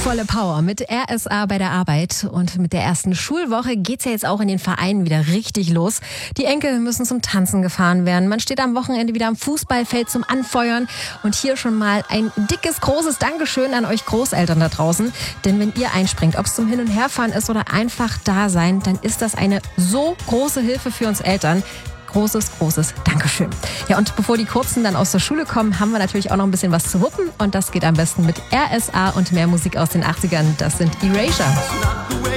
Volle Power mit RSA bei der Arbeit, und mit der ersten Schulwoche geht's ja jetzt auch in den Vereinen wieder richtig los. Die Enkel müssen zum Tanzen gefahren werden. Man steht am Wochenende wieder am Fußballfeld zum Anfeuern, und hier schon mal ein dickes, großes Dankeschön an euch Großeltern da draußen. Denn wenn ihr einspringt, ob es zum Hin- und Herfahren ist oder einfach da sein, dann ist das eine so große Hilfe für uns Eltern. Großes Dankeschön. Ja, und bevor die Kurzen dann aus der Schule kommen, haben wir natürlich auch noch ein bisschen was zu wuppen. Und das geht am besten mit RSA und mehr Musik aus den 80ern. Das sind Erasure.